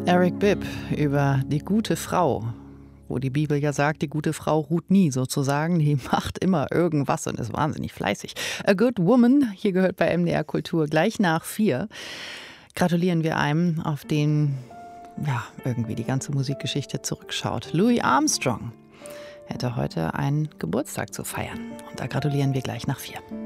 Eric Bibb über die gute Frau, wo die Bibel ja sagt, die gute Frau ruht nie sozusagen, die macht immer irgendwas und ist wahnsinnig fleißig. A Good Woman, hier gehört bei MDR Kultur gleich nach 4. Gratulieren wir einem, auf den irgendwie die ganze Musikgeschichte zurückschaut. Louis Armstrong hätte heute einen Geburtstag zu feiern und da gratulieren wir gleich nach 4.